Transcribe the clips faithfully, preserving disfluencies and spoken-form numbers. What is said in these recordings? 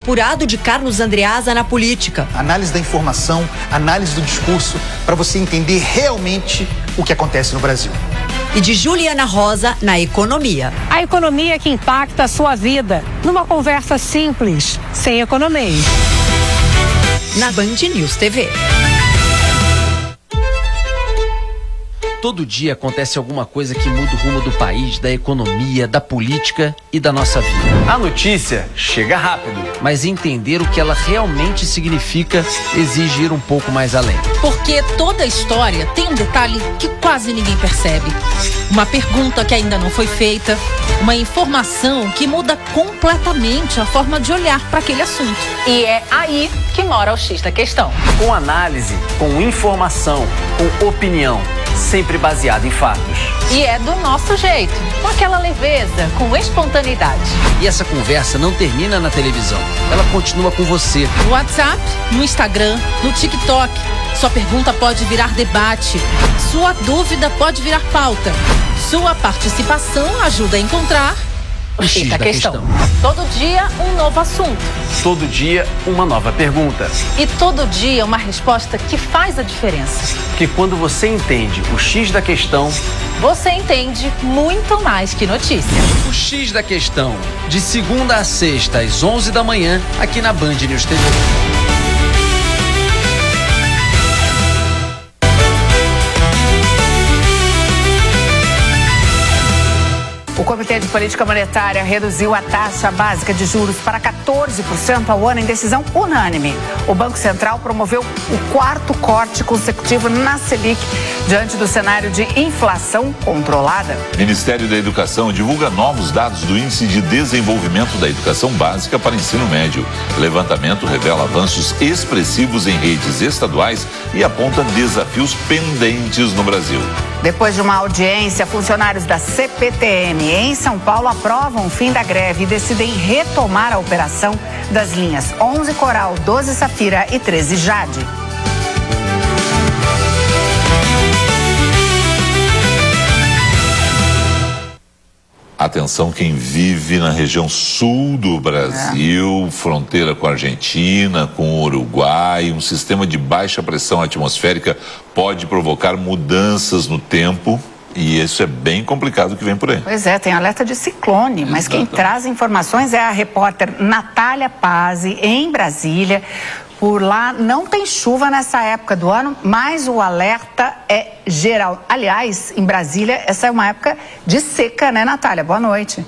apurado de Carlos Andreasa na política. Análise da informação, análise do discurso, para você entender realmente o que acontece no Brasil. E de Juliana Rosa na economia. A economia que impacta a sua vida, numa conversa simples, sem economês. Na Band News T V. Todo dia acontece alguma coisa que muda o rumo do país, da economia, da política e da nossa vida. A notícia chega rápido. Mas entender o que ela realmente significa exige ir um pouco mais além. Porque toda história tem um detalhe que quase ninguém percebe. Uma pergunta que ainda não foi feita, uma informação que muda completamente a forma de olhar para aquele assunto. E é aí que mora o X da questão. Com análise, com informação, com opinião, sempre baseado em fatos. E é do nosso jeito, com aquela leveza, com espontaneidade. E essa conversa não termina na televisão, ela continua com você. No WhatsApp, no Instagram, no TikTok. Sua pergunta pode virar debate, sua dúvida pode virar pauta. Sua participação ajuda a encontrar o X da questão. Todo dia um novo assunto. Todo dia uma nova pergunta. E todo dia uma resposta que faz a diferença. Porque quando você entende o X da questão, você entende muito mais que notícia. O X da questão, de segunda a sexta às onze da manhã, aqui na Band News T V. O Comitê de Política Monetária reduziu a taxa básica de juros para quatorze por cento ao ano em decisão unânime. O Banco Central promoveu o quarto corte consecutivo na Selic, diante do cenário de inflação controlada. O Ministério da Educação divulga novos dados do Índice de Desenvolvimento da Educação Básica para Ensino Médio. O levantamento revela avanços expressivos em redes estaduais e aponta desafios pendentes no Brasil. Depois de uma audiência, funcionários da C P T M em São Paulo aprovam o fim da greve e decidem retomar a operação das linhas onze Coral, doze Safira e treze Jade. Atenção quem vive na região sul do Brasil, é. fronteira com a Argentina, com o Uruguai. Um sistema de baixa pressão atmosférica pode provocar mudanças no tempo. E isso é bem complicado que vem por aí. Pois é, tem alerta de ciclone, mas quem traz informações é a repórter Natália Pazzi, em Brasília. Por lá não tem chuva nessa época do ano, mas o alerta é geral. Aliás, em Brasília, essa é uma época de seca, né, Natália? Boa noite.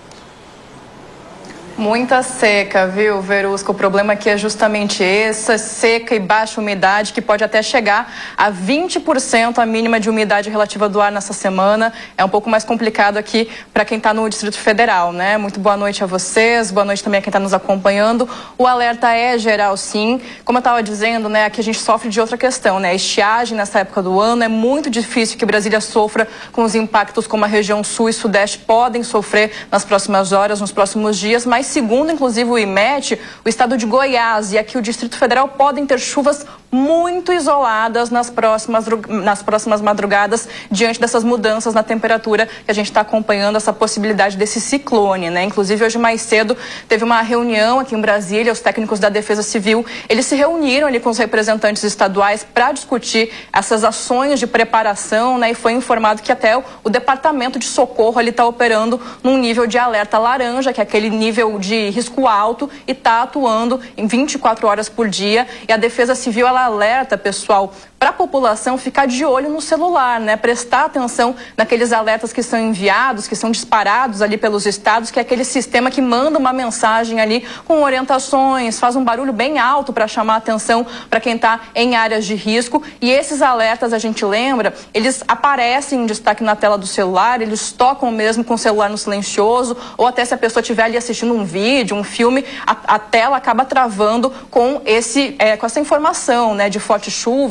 Muita seca, viu, Verusca? O problema aqui é justamente essa, seca e baixa umidade, que pode até chegar a vinte por cento a mínima de umidade relativa do ar nessa semana. É um pouco mais complicado aqui para quem está no Distrito Federal, né? Muito boa noite a vocês, boa noite também a quem está nos acompanhando. O alerta é geral, sim. Como eu estava dizendo, né, aqui a gente sofre de outra questão, né? A estiagem nessa época do ano, é muito difícil que Brasília sofra com os impactos como a região sul e sudeste podem sofrer nas próximas horas, nos próximos dias, mas segundo, inclusive, o I M E T, o estado de Goiás e aqui o Distrito Federal podem ter chuvas muito isoladas nas próximas, nas próximas madrugadas, diante dessas mudanças na temperatura que a gente está acompanhando, essa possibilidade desse ciclone, né? Inclusive, hoje mais cedo, teve uma reunião aqui em Brasília, os técnicos da Defesa Civil, eles se reuniram ali com os representantes estaduais para discutir essas ações de preparação, né? E foi informado que até o, o Departamento de Socorro está operando num nível de alerta laranja, que é aquele nível de risco alto, e está atuando em vinte e quatro horas por dia. E a Defesa Civil, ela alerta, pessoal, para a população ficar de olho no celular, né? Prestar atenção naqueles alertas que são enviados, que são disparados ali pelos estados, que é aquele sistema que manda uma mensagem ali com orientações, faz um barulho bem alto para chamar a atenção para quem está em áreas de risco. E esses alertas, a gente lembra, eles aparecem em destaque na tela do celular, eles tocam mesmo com o celular no silencioso, ou até se a pessoa estiver ali assistindo um vídeo, um filme, a, a tela acaba travando com, esse, é, com essa informação, né, de fortes chuvas, de vendaval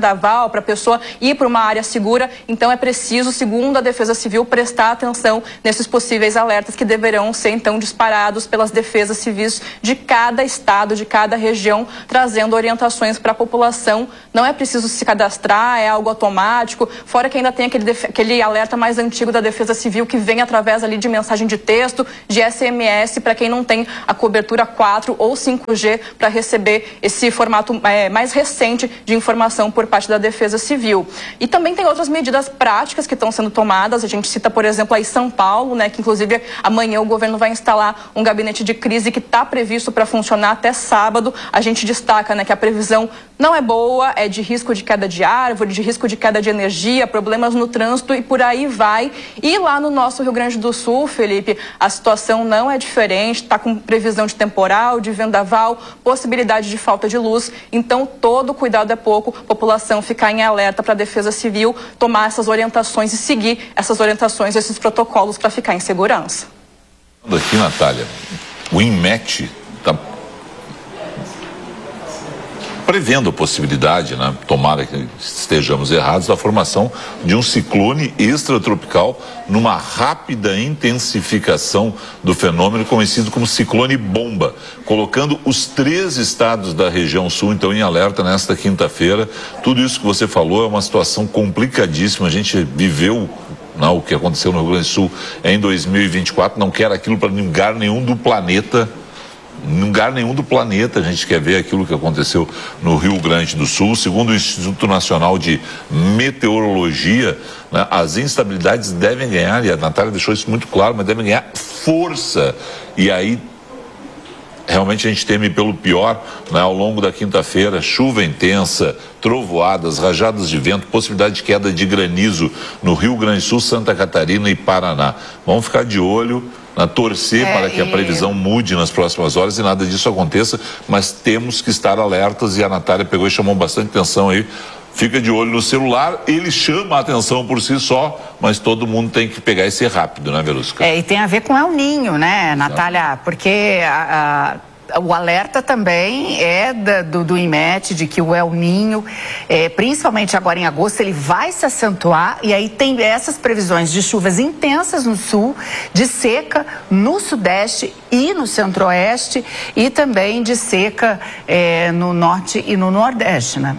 vendaval, para a pessoa ir para uma área segura. Então é preciso, segundo a Defesa Civil, prestar atenção nesses possíveis alertas que deverão ser então disparados pelas defesas civis de cada estado, de cada região, trazendo orientações para a população. Não é preciso se cadastrar, é algo automático, fora que ainda tem aquele, aquele alerta mais antigo da Defesa Civil que vem através ali de mensagem de texto, de S M S, para quem não tem a cobertura quatro ou cinco G para receber esse formato é, mais recente de informação por parte da Defesa Civil. E também tem outras medidas práticas que estão sendo tomadas. A gente cita, por exemplo, aí São Paulo, né, que inclusive amanhã o governo vai instalar um gabinete de crise que está previsto para funcionar até sábado. A gente destaca, né, que a previsão não é boa, é de risco de queda de árvore, de risco de queda de energia, problemas no trânsito e por aí vai. E lá no nosso Rio Grande do Sul, Felipe, a situação não é diferente, está com previsão de temporal, de vendaval, possibilidade de falta de luz. Então, todo cuidado é pouco, população ficar em alerta para a Defesa Civil tomar essas orientações e seguir essas orientações, esses protocolos para ficar em segurança. Aqui, Natália, o INMET está prevendo a possibilidade, né, tomara que estejamos errados, da formação de um ciclone extratropical numa rápida intensificação do fenômeno conhecido como ciclone bomba, colocando os três estados da região sul, então, em alerta nesta quinta-feira. Tudo isso que você falou é uma situação complicadíssima. A gente viveu, não, o que aconteceu no Rio Grande do Sul em dois mil e vinte e quatro, não quer aquilo para lugar nenhum do planeta. Em lugar nenhum do planeta a gente quer ver aquilo que aconteceu no Rio Grande do Sul. Segundo o Instituto Nacional de Meteorologia, né, as instabilidades devem ganhar, e a Natália deixou isso muito claro, mas devem ganhar força. E aí, realmente a gente teme pelo pior, né, ao longo da quinta-feira: chuva intensa, trovoadas, rajadas de vento, possibilidade de queda de granizo no Rio Grande do Sul, Santa Catarina e Paraná. Vamos ficar de olho, na torcer é, para que a previsão mude nas próximas horas e nada disso aconteça, mas temos que estar alertas. E a Natália pegou e chamou bastante atenção aí. Fica de olho no celular, ele chama a atenção por si só, mas todo mundo tem que pegar e ser rápido, né, Verusca? É, e tem a ver com El Ninho, né, Natália? Porque a, a... o alerta também é da, do, do INMET de que o El Ninho, é, principalmente agora em agosto, ele vai se acentuar, e aí tem essas previsões de chuvas intensas no sul, de seca no sudeste e no centro-oeste, e também de seca é, no norte e no nordeste, né?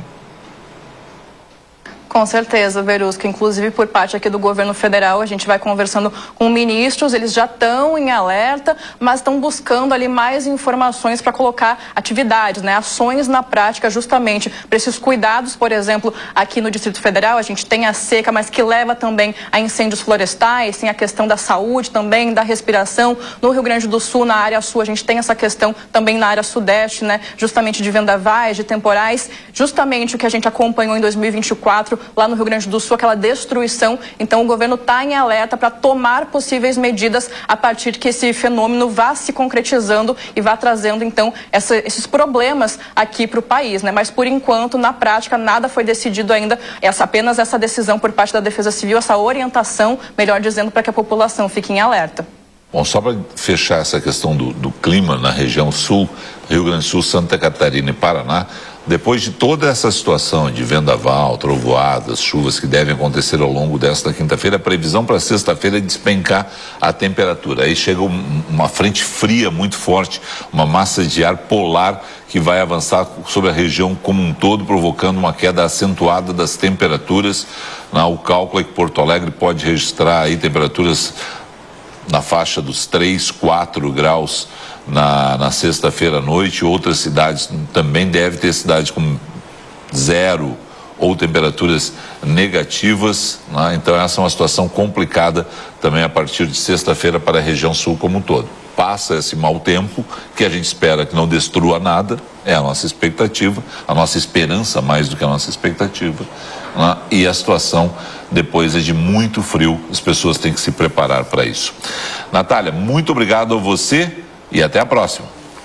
Com certeza, Verusca. Inclusive, por parte aqui do governo federal, a gente vai conversando com ministros, eles já estão em alerta, mas estão buscando ali mais informações para colocar atividades, né, ações na prática, justamente para esses cuidados. Por exemplo, aqui no Distrito Federal, a gente tem a seca, mas que leva também a incêndios florestais, tem a questão da saúde também, da respiração. No Rio Grande do Sul, na área sul, a gente tem essa questão também na área sudeste, né, justamente de vendavais, de temporais, justamente o que a gente acompanhou em dois mil e vinte e quatro, lá no Rio Grande do Sul, aquela destruição. Então o governo está em alerta para tomar possíveis medidas a partir que esse fenômeno vá se concretizando e vá trazendo então essa, esses problemas aqui para o país, né? Mas por enquanto, na prática, nada foi decidido ainda, essa, apenas essa decisão por parte da Defesa Civil, essa orientação, melhor dizendo, para que a população fique em alerta. Bom, só para fechar essa questão do, do clima na região sul, Rio Grande do Sul, Santa Catarina e Paraná, depois de toda essa situação de vendaval, trovoadas, chuvas que devem acontecer ao longo desta quinta-feira, a previsão para sexta-feira é despencar a temperatura. Aí chega um, uma frente fria muito forte, uma massa de ar polar que vai avançar sobre a região como um todo, provocando uma queda acentuada das temperaturas. O cálculo é que Porto Alegre pode registrar aí temperaturas na faixa dos três, quatro graus na, na sexta-feira à noite. Outras cidades também devem ter cidades com zero ou temperaturas negativas, né? Então essa é uma situação complicada também a partir de sexta-feira para a região sul como um todo. Passa esse mau tempo, que a gente espera que não destrua nada, é a nossa expectativa, a nossa esperança mais do que a nossa expectativa, né? E a situação depois é de muito frio, as pessoas têm que se preparar para isso. Natália, muito obrigado a você e até a próxima.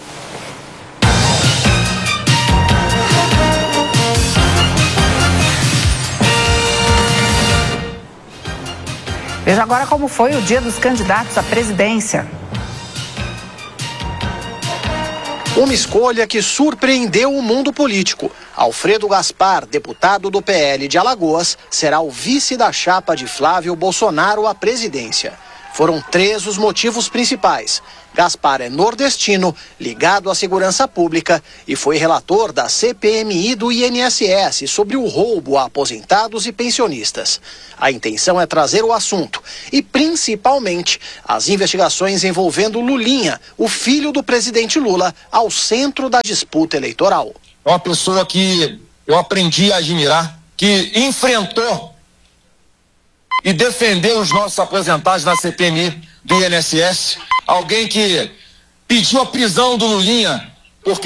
Veja agora como foi o dia dos candidatos à presidência. Uma escolha que surpreendeu o mundo político. Alfredo Gaspar, deputado do P L de Alagoas, será o vice da chapa de Flávio Bolsonaro à presidência. Foram três os motivos principais. Gaspar é nordestino, ligado à segurança pública e foi relator da C P M I do I N S S sobre o roubo a aposentados e pensionistas. A intenção é trazer o assunto e, principalmente, as investigações envolvendo Lulinha, o filho do presidente Lula, ao centro da disputa eleitoral. É uma pessoa que eu aprendi a admirar, que enfrentou e defendeu os nossos aposentados na C P M I do I N S S. Alguém que pediu a prisão do Lulinha porque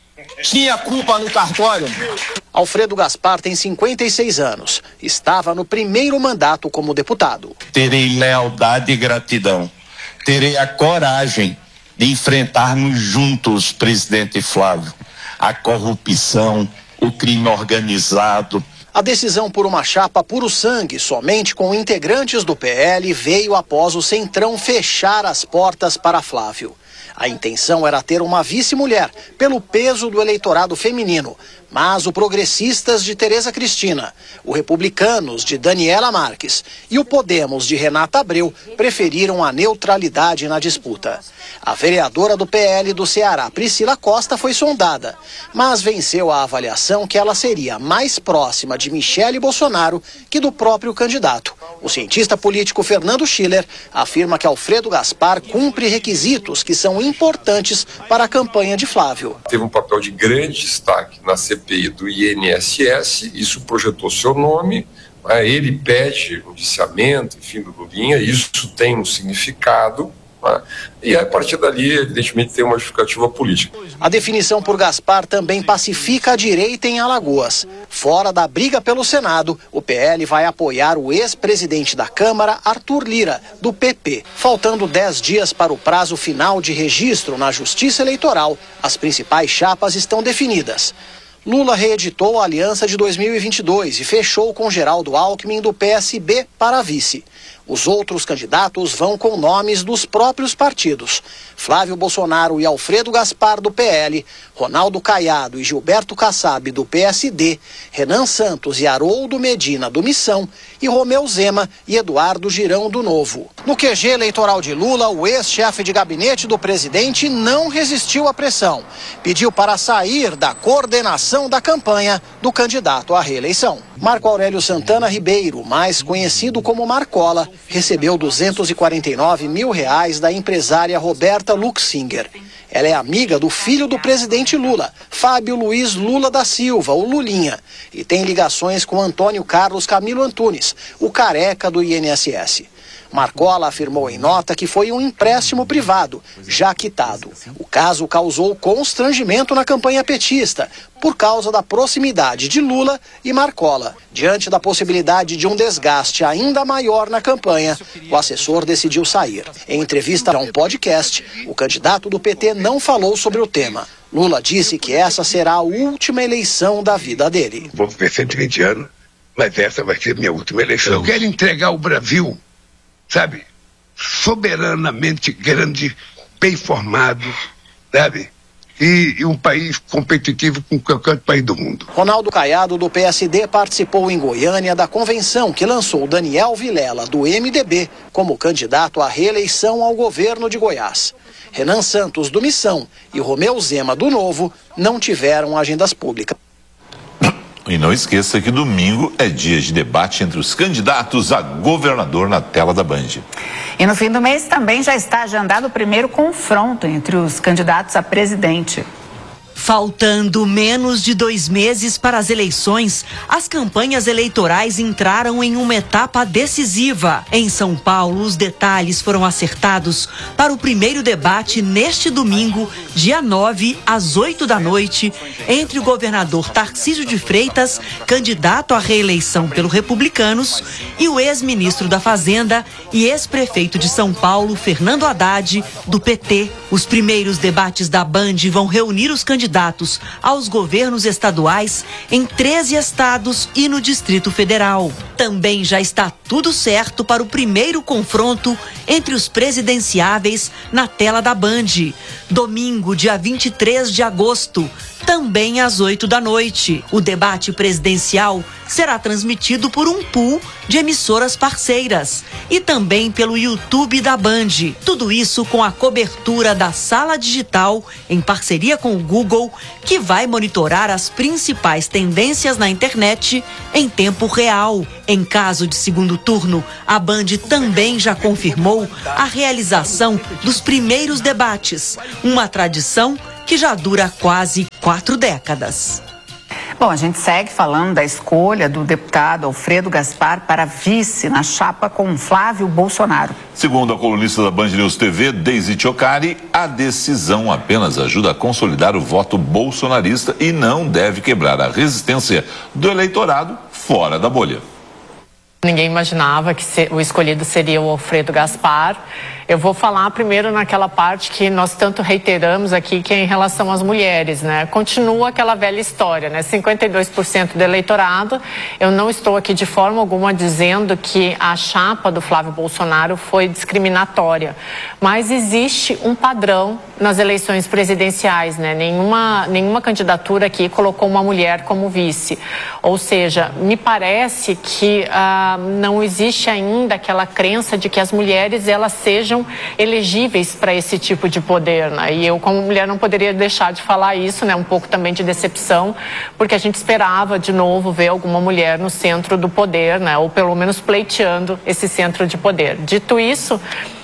tinha culpa no cartório. Alfredo Gaspar tem cinquenta e seis anos. Estava no primeiro mandato como deputado. Terei lealdade e gratidão. Terei a coragem de enfrentarmos juntos, presidente Flávio, a corrupção, o crime organizado. A decisão por uma chapa puro sangue, somente com integrantes do P L, veio após o Centrão fechar as portas para Flávio. A intenção era ter uma vice-mulher, pelo peso do eleitorado feminino, mas o Progressistas de Tereza Cristina, o Republicanos de Daniela Marques e o Podemos de Renata Abreu preferiram a neutralidade na disputa. A vereadora do P L do Ceará, Priscila Costa, foi sondada, mas venceu a avaliação que ela seria mais próxima de Michele Bolsonaro que do próprio candidato. O cientista político Fernando Schiller afirma que Alfredo Gaspar cumpre requisitos que são importantes para a campanha de Flávio. Teve um papel de grande destaque na C P I do I N S S, isso projetou seu nome, né? Ele pede o indiciamento, enfim, do Lulinha, isso tem um significado, né? E a partir dali, evidentemente, tem uma justificativa política. A definição por Gaspar também pacifica a direita em Alagoas. Fora da briga pelo Senado, o P L vai apoiar o ex-presidente da Câmara, Arthur Lira, do P P. Faltando dez dias para o prazo final de registro na Justiça Eleitoral, as principais chapas estão definidas. Lula reeditou a aliança de dois mil e vinte e dois e fechou com Geraldo Alckmin do P S B para vice. Os outros candidatos vão com nomes dos próprios partidos. Flávio Bolsonaro e Alfredo Gaspar do P L, Ronaldo Caiado e Gilberto Kassab do P S D, Renan Santos e Haroldo Medina do Missão e Romeu Zema e Eduardo Girão do Novo. No Q G eleitoral de Lula, o ex-chefe de gabinete do presidente não resistiu à pressão. Pediu para sair da coordenação da campanha do candidato à reeleição. Marco Aurélio Santana Ribeiro, mais conhecido como Marcola, recebeu duzentos e quarenta e nove mil reais da empresária Roberta Luxinger. Ela é amiga do filho do presidente Lula, Fábio Luiz Lula da Silva, o Lulinha, e tem ligações com Antônio Carlos Camilo Antunes, o careca do I N S S. Marcola afirmou em nota que foi um empréstimo privado, já quitado. O caso causou constrangimento na campanha petista, por causa da proximidade de Lula e Marcola. Diante da possibilidade de um desgaste ainda maior na campanha, o assessor decidiu sair. Em entrevista a um podcast, o candidato do P T não falou sobre o tema. Lula disse que essa será a última eleição da vida dele. Vou viver cento e vinte anos, mas essa vai ser minha última eleição. Eu quero entregar o Brasil, sabe, soberanamente grande, bem formado, sabe, e, e um país competitivo com qualquer país do mundo. Ronaldo Caiado, do P S D, participou em Goiânia da convenção que lançou Daniel Vilela, do M D B, como candidato à reeleição ao governo de Goiás. Renan Santos, do Missão, e Romeu Zema, do Novo, não tiveram agendas públicas. E não esqueça que domingo é dia de debate entre os candidatos a governador na tela da Band. E no fim do mês também já está agendado o primeiro confronto entre os candidatos a presidente. Faltando menos de dois meses para as eleições, as campanhas eleitorais entraram em uma etapa decisiva. Em São Paulo, os detalhes foram acertados para o primeiro debate neste domingo, dia nove, às oito da noite, entre o governador Tarcísio de Freitas, candidato à reeleição pelo Republicanos, e o ex-ministro da Fazenda e ex-prefeito de São Paulo, Fernando Haddad, do P T. Os primeiros debates da Band vão reunir os candidatos candidatos aos governos estaduais em treze estados e no Distrito Federal. Também já está tudo certo para o primeiro confronto entre os presidenciáveis na tela da Band. Domingo, dia vinte e três de agosto, também às oito da noite. O debate presidencial será transmitido por um pool de emissoras parceiras e também pelo YouTube da Band. Tudo isso com a cobertura da Sala Digital em parceria com o Google, que vai monitorar as principais tendências na internet em tempo real. Em caso de segundo turno, a Band também já confirmou a realização dos primeiros debates, uma tradição que já dura quase quatro décadas. Bom, a gente segue falando da escolha do deputado Alfredo Gaspar para vice na chapa com Flávio Bolsonaro. Segundo a colunista da Band News T V, Deise Ciocari, a decisão apenas ajuda a consolidar o voto bolsonarista e não deve quebrar a resistência do eleitorado fora da bolha. Ninguém imaginava que o escolhido seria o Alfredo Gaspar. Eu vou falar primeiro naquela parte que nós tanto reiteramos aqui, que é em relação às mulheres, né? Continua aquela velha história, né? cinquenta e dois por cento do eleitorado. Eu não estou aqui de forma alguma dizendo que a chapa do Flávio Bolsonaro foi discriminatória, mas existe um padrão nas eleições presidenciais, né? Nenhuma, nenhuma candidatura aqui colocou uma mulher como vice. Ou seja, me parece que ah, não existe ainda aquela crença de que as mulheres elas sejam elegíveis para esse tipo de poder, né? E eu, como mulher, não poderia deixar de falar isso, né? Um pouco também de decepção, porque a gente esperava de novo ver alguma mulher no centro do poder, né? Ou pelo menos pleiteando esse centro de poder. Dito isso,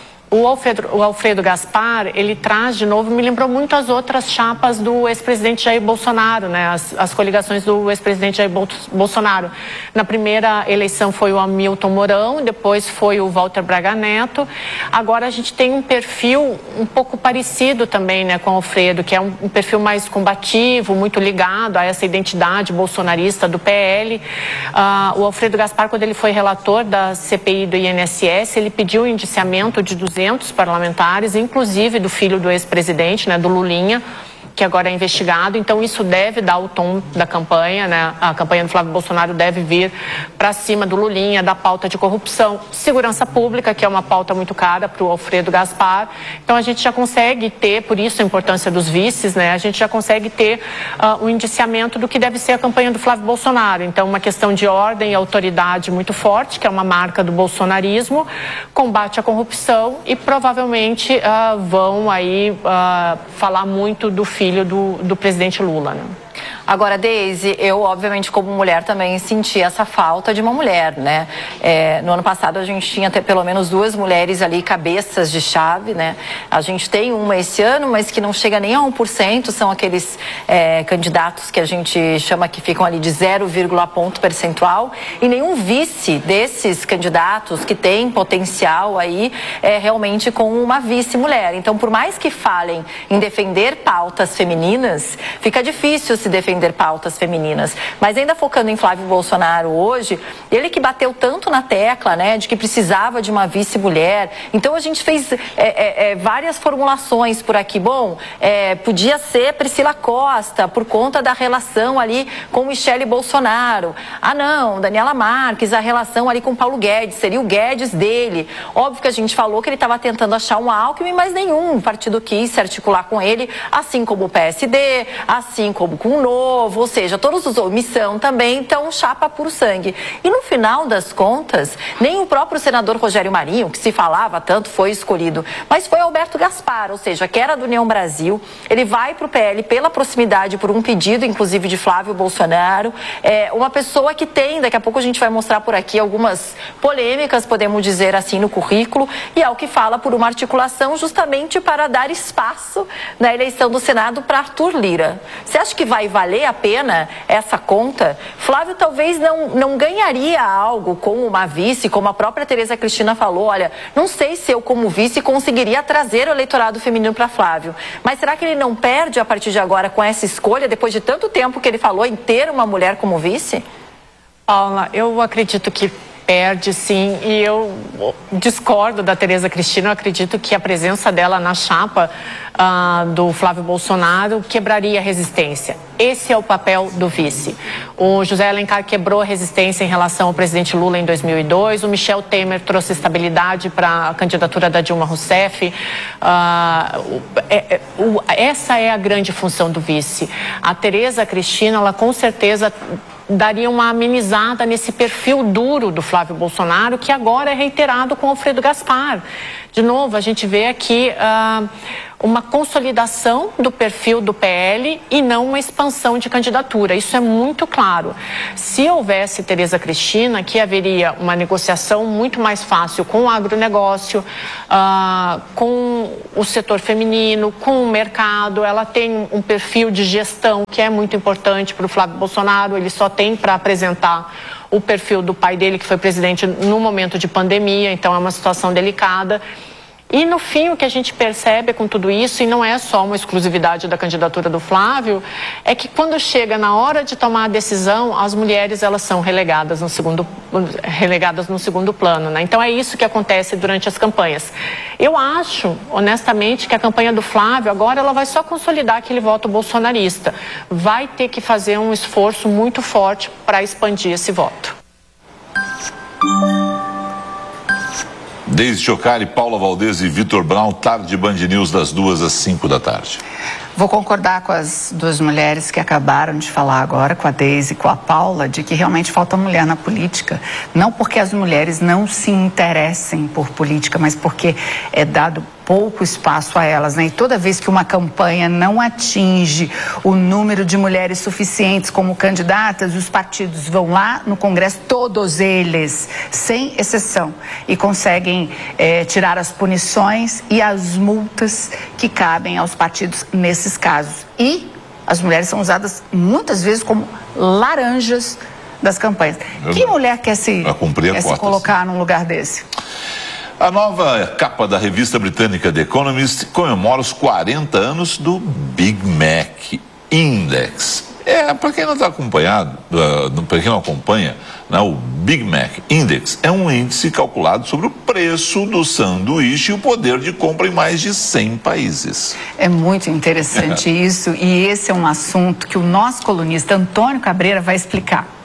o Alfredo, o Alfredo Gaspar, ele traz de novo, me lembrou muito as outras chapas do ex-presidente Jair Bolsonaro, né? As, as coligações do ex-presidente Jair Bolsonaro. Na primeira eleição foi o Hamilton Mourão, depois foi o Walter Braga Neto. Agora a gente tem um perfil um pouco parecido também, né, com o Alfredo, que é um, um perfil mais combativo, muito ligado a essa identidade bolsonarista do P L. Uh, o Alfredo Gaspar, quando ele foi relator da C P I do I N S S, ele pediu o indiciamento de duzentos parlamentares, inclusive do filho do ex-presidente, né, do Lulinha, que agora é investigado. Então isso deve dar o tom da campanha, né? A campanha do Flávio Bolsonaro deve vir para cima do Lulinha, da pauta de corrupção, segurança pública, que é uma pauta muito cara para o Alfredo Gaspar. Então a gente já consegue ter, por isso a importância dos vices, né? A gente já consegue ter uh, um indiciamento do que deve ser a campanha do Flávio Bolsonaro. Então uma questão de ordem e autoridade muito forte, que é uma marca do bolsonarismo, combate à corrupção e provavelmente uh, vão aí uh, falar muito do filho filho do, do presidente Lula, né? Agora, Deise, eu obviamente como mulher também senti essa falta de uma mulher, né? É, no ano passado a gente tinha até pelo menos duas mulheres ali, cabeças de chave, né? A gente tem uma esse ano, mas que não chega nem a um por cento, são aqueles é, candidatos que a gente chama que ficam ali de zero vírgula ponto percentual, e nenhum vice desses candidatos que tem potencial aí é realmente com uma vice-mulher. Então, por mais que falem em defender pautas femininas, fica difícil se defender pautas femininas. Mas ainda focando em Flávio Bolsonaro hoje, ele que bateu tanto na tecla, né, de que precisava de uma vice-mulher. Então a gente fez é, é, é, várias formulações por aqui. Bom, é, podia ser Priscila Costa, por conta da relação ali com Michele Bolsonaro. Ah não, Daniela Marques, a relação ali com Paulo Guedes, seria o Guedes dele. Óbvio que a gente falou que ele estava tentando achar um Alckmin, mas nenhum partido quis se articular com ele, assim como o P S D, assim como com o Novo, ou seja, todos os omissão também, então chapa puro sangue. E no final das contas, nem o próprio senador Rogério Marinho, que se falava tanto, foi escolhido, mas foi Alberto Gaspar, ou seja, que era do União Brasil. Ele vai para o P L pela proximidade, por um pedido, inclusive, de Flávio Bolsonaro. É uma pessoa que tem, daqui a pouco a gente vai mostrar por aqui algumas polêmicas, podemos dizer assim, no currículo, e é o que fala por uma articulação justamente para dar espaço na eleição do Senado para Arthur Lira. Você acha que vai valer a pena essa conta? Flávio talvez não, não ganharia algo com uma vice, como a própria Tereza Cristina falou, olha, não sei se eu como vice conseguiria trazer o eleitorado feminino para Flávio, mas será que ele não perde a partir de agora com essa escolha, depois de tanto tempo que ele falou em ter uma mulher como vice? Paula, eu acredito que perde, sim, e eu discordo da Tereza Cristina. Eu acredito que a presença dela na chapa uh, do Flávio Bolsonaro quebraria a resistência. Esse é o papel do vice. O José Alencar quebrou a resistência em relação ao presidente Lula em dois mil e dois, o Michel Temer trouxe estabilidade para a candidatura da Dilma Rousseff. Uh, é, é, o, essa é a grande função do vice. A Tereza Cristina, ela com certeza daria uma amenizada nesse perfil duro do Flávio Bolsonaro, que agora é reiterado com Alfredo Gaspar. De novo, a gente vê aqui uh, uma consolidação do perfil do P L e não uma expansão de candidatura. Isso é muito claro. Se houvesse Tereza Cristina, que haveria uma negociação muito mais fácil com o agronegócio, uh, com o setor feminino, com o mercado. Ela tem um perfil de gestão que é muito importante para o Flávio Bolsonaro. Ele só tem para apresentar o perfil do pai dele, que foi presidente no momento de pandemia, então é uma situação delicada. E no fim, o que a gente percebe com tudo isso, e não é só uma exclusividade da candidatura do Flávio, é que quando chega na hora de tomar a decisão, as mulheres elas são relegadas no segundo, relegadas no segundo plano, né? Então é isso que acontece durante as campanhas. Eu acho, honestamente, que a campanha do Flávio agora ela vai só consolidar aquele voto bolsonarista. Vai ter que fazer um esforço muito forte para expandir esse voto. Deise Chocari, Paula Valdez e Vitor Brown, tarde Band News das duas às cinco da tarde. Vou concordar com as duas mulheres que acabaram de falar agora, com a Deise e com a Paula, de que realmente falta mulher na política. Não porque as mulheres não se interessem por política, mas porque é dado pouco espaço a elas, né? E toda vez que uma campanha não atinge o número de mulheres suficientes como candidatas, os partidos vão lá no Congresso, todos eles, sem exceção, e conseguem é, tirar as punições e as multas que cabem aos partidos nesses casos. E as mulheres são usadas muitas vezes como laranjas das campanhas. Eu, que mulher quer se, quer se colocar num lugar desse? A nova capa da revista britânica The Economist comemora os quarenta anos do Big Mac Index. É, para quem não está acompanhado, uh, para quem não acompanha, né, o Big Mac Index é um índice calculado sobre o preço do sanduíche e o poder de compra em mais de cem países. É muito interessante isso, e esse é um assunto que o nosso colunista Antônio Cabreira vai explicar.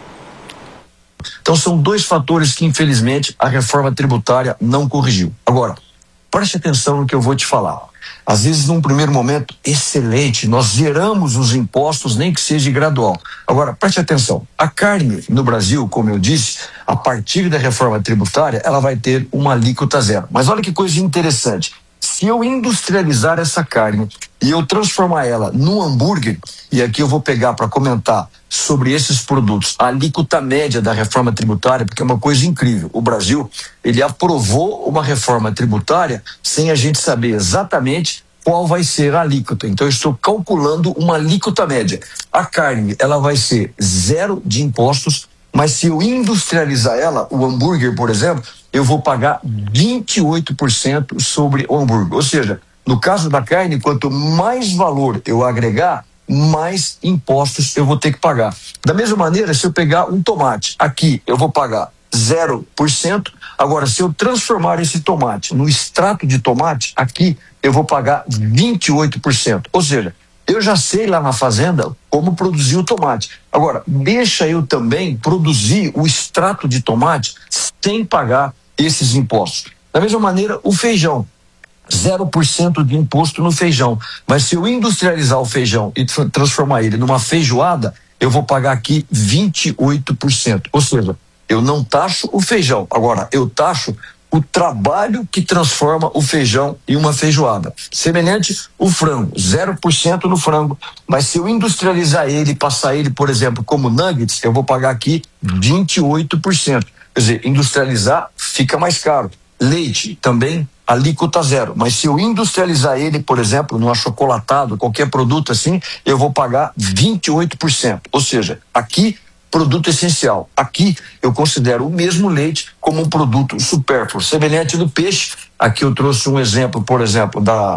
Então são dois fatores que infelizmente a reforma tributária não corrigiu. Agora, preste atenção no que eu vou te falar. Às vezes num primeiro momento, excelente, nós zeramos os impostos, nem que seja gradual. Agora, preste atenção, a carne no Brasil, como eu disse, a partir da reforma tributária, ela vai ter uma alíquota zero. Mas olha que coisa interessante. Se eu industrializar essa carne e eu transformar ela num hambúrguer, e aqui eu vou pegar para comentar sobre esses produtos, a alíquota média da reforma tributária, porque é uma coisa incrível. O Brasil, ele aprovou uma reforma tributária sem a gente saber exatamente qual vai ser a alíquota. Então eu estou calculando uma alíquota média. A carne, ela vai ser zero de impostos, mas se eu industrializar ela, o hambúrguer, por exemplo, eu vou pagar vinte e oito por cento sobre o hambúrguer. Ou seja, no caso da carne, quanto mais valor eu agregar, mais impostos eu vou ter que pagar. Da mesma maneira, se eu pegar um tomate, aqui eu vou pagar zero por cento. Agora, se eu transformar esse tomate no extrato de tomate, aqui eu vou pagar vinte e oito por cento. Ou seja, eu já sei lá na fazenda como produzir o tomate. Agora, deixa eu também produzir o extrato de tomate sem pagar esses impostos. Da mesma maneira, o feijão. zero por cento de imposto no feijão. Mas se eu industrializar o feijão e transformar ele numa feijoada, eu vou pagar aqui vinte e oito por cento. Ou seja, eu não taxo o feijão. Agora, eu taxo o trabalho que transforma o feijão em uma feijoada. Semelhante o frango, zero por cento no frango. Mas se eu industrializar ele e passar ele, por exemplo, como nuggets, eu vou pagar aqui vinte e oito por cento. Quer dizer, industrializar fica mais caro. Leite também, alíquota zero. Mas se eu industrializar ele, por exemplo, num achocolatado, qualquer produto assim, eu vou pagar vinte e oito por cento. Ou seja, aqui, produto essencial. Aqui eu considero o mesmo leite como um produto supérfluo. Semelhante do peixe, aqui eu trouxe um exemplo, por exemplo, da,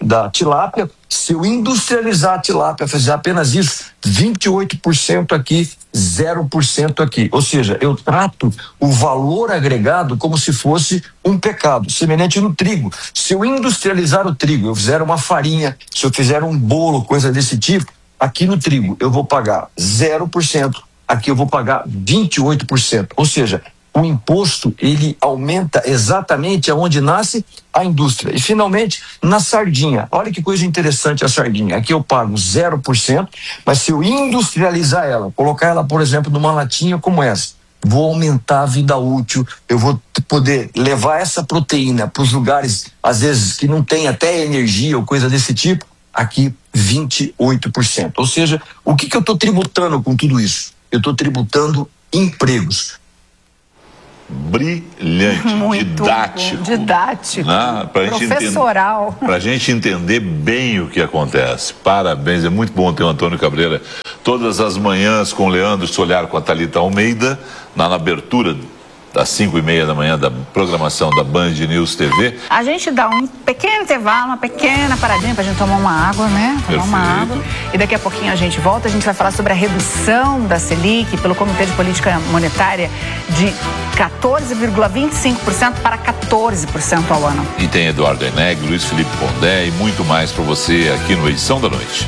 da tilápia. Se eu industrializar a tilápia, fazer apenas isso, vinte e oito por cento aqui, zero por cento aqui. Ou seja, eu trato o valor agregado como se fosse um pecado, semelhante no trigo. Se eu industrializar o trigo, eu fizer uma farinha, se eu fizer um bolo, coisa desse tipo, aqui no trigo eu vou pagar zero por cento, aqui eu vou pagar vinte e oito por cento. Ou seja, o imposto, ele aumenta exatamente aonde nasce a indústria. E, finalmente, na sardinha. Olha que coisa interessante a sardinha. Aqui eu pago zero por cento, mas se eu industrializar ela, colocar ela, por exemplo, numa latinha como essa, vou aumentar a vida útil, eu vou poder levar essa proteína para os lugares, às vezes, que não tem até energia ou coisa desse tipo, aqui vinte e oito por cento. Ou seja, o que, que eu estou tributando com tudo isso? Eu estou tributando empregos. Brilhante, Muito didático. Bom, didático. Né? Pra Professoral. Para a gente entender bem o que acontece. Parabéns, é muito bom ter o Antônio Cabreira todas as manhãs com o Leandro Solhar, com a Thalita Almeida, na, na abertura das cinco e meia da manhã da programação da Band News T V. A gente dá um pequeno intervalo, uma pequena paradinha pra gente tomar uma água, né? Tomar Perfeito. uma água. E daqui a pouquinho a gente volta, a gente vai falar sobre a redução da Selic pelo Comitê de Política Monetária de quatorze vírgula vinte e cinco por cento para quatorze por cento ao ano. E tem Eduardo Eneg, Luiz Felipe Pondé e muito mais para você aqui no Edição da Noite.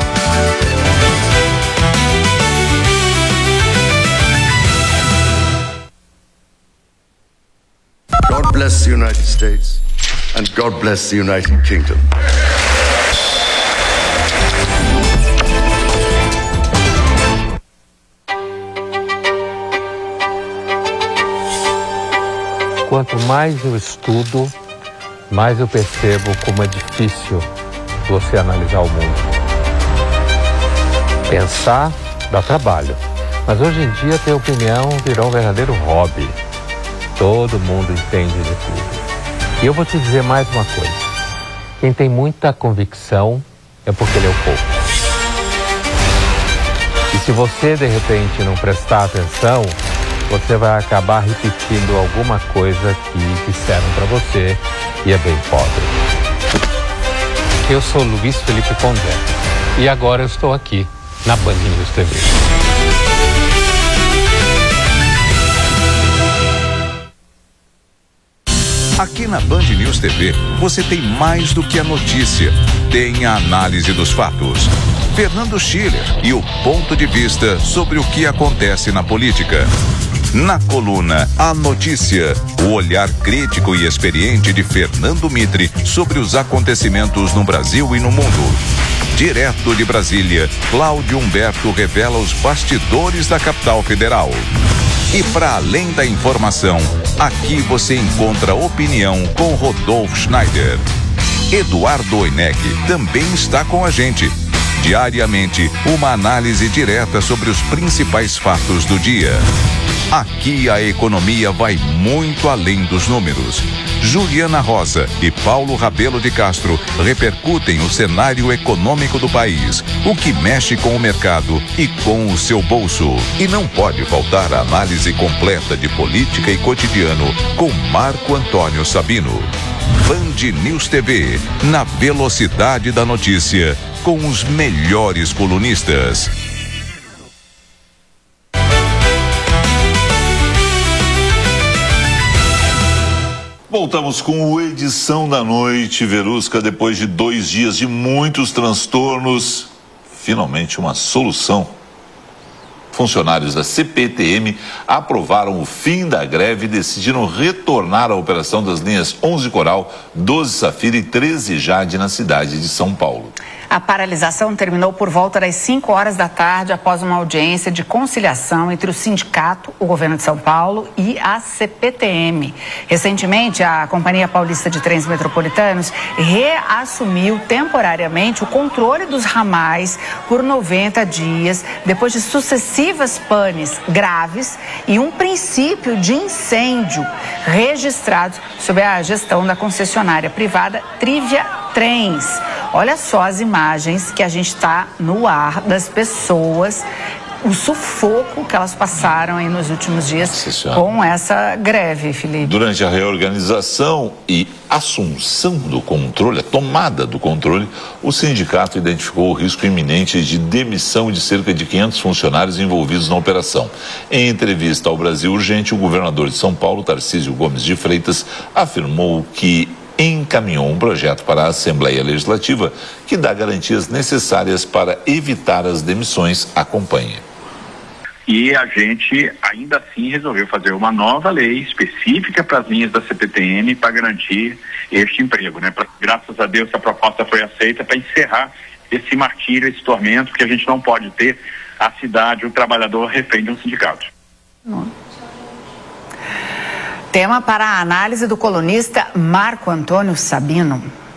God bless the United States and God bless the United Kingdom. Quanto mais eu estudo, mais eu percebo como é difícil você analisar o mundo. Pensar dá trabalho, mas hoje em dia ter opinião virou um verdadeiro hobby. Todo mundo entende de tudo. E eu vou te dizer mais uma coisa. Quem tem muita convicção é porque leu pouco. E se você, de repente, não prestar atenção, você vai acabar repetindo alguma coisa que disseram para você e é bem pobre. Eu sou Luiz Felipe Pondé e agora eu estou aqui na Band News T V. Aqui na Band News T V, você tem mais do que a notícia. Tem a análise dos fatos. Fernando Schiller e o ponto de vista sobre o que acontece na política. Na coluna A Notícia, o olhar crítico e experiente de Fernando Mitre sobre os acontecimentos no Brasil e no mundo. Direto de Brasília, Cláudio Humberto revela os bastidores da capital federal. E para além da informação, aqui você encontra opinião com Rodolfo Schneider. Eduardo Eneg também está com a gente. Diariamente, uma análise direta sobre os principais fatos do dia. Aqui a economia vai muito além dos números. Juliana Rosa e Paulo Rabelo de Castro repercutem o cenário econômico do país, o que mexe com o mercado e com o seu bolso. E não pode faltar a análise completa de política e cotidiano com Marco Antônio Sabino. Band News T V, na velocidade da notícia, com os melhores colunistas. Voltamos com o Edição da Noite, Verusca. Depois de dois dias de muitos transtornos, finalmente uma solução. Funcionários da C P T M aprovaram o fim da greve e decidiram retornar à operação das linhas onze Coral, doze Safira e treze Jade na cidade de São Paulo. A paralisação terminou por volta das cinco horas da tarde, após uma audiência de conciliação entre o sindicato, o governo de São Paulo e a C P T M. Recentemente, a Companhia Paulista de Trens Metropolitanos reassumiu temporariamente o controle dos ramais por noventa dias, depois de sucessivas panes graves e um princípio de incêndio registrados sob a gestão da concessionária privada Trivia Trens. Olha só as imagens que a gente está no ar das pessoas, o sufoco que elas passaram aí nos últimos dias com essa greve, Felipe. Durante a reorganização e assunção do controle, a tomada do controle, o sindicato identificou o risco iminente de demissão de cerca de quinhentos funcionários envolvidos na operação. Em entrevista ao Brasil Urgente, o governador de São Paulo, Tarcísio Gomes de Freitas, afirmou que encaminhou um projeto para a Assembleia Legislativa que dá garantias necessárias para evitar as demissões. Acompanhe. E a gente, ainda assim, resolveu fazer uma nova lei específica para as linhas da C P T M para garantir este emprego, né? Pra, graças a Deus, a proposta foi aceita para encerrar esse martírio, esse tormento, porque a gente não pode ter a cidade, o trabalhador refém de um sindicato. Tema para a análise do colunista Marco Antônio Sabino.